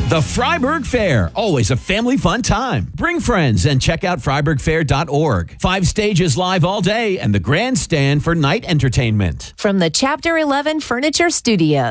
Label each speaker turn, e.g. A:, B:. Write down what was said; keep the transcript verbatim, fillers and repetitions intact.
A: The Freiburg Fair, always a family fun time. Bring friends and check out Freiburg Fair dot org. Five stages live all day and the grandstand for night entertainment.
B: From the Chapter eleven Furniture Studio.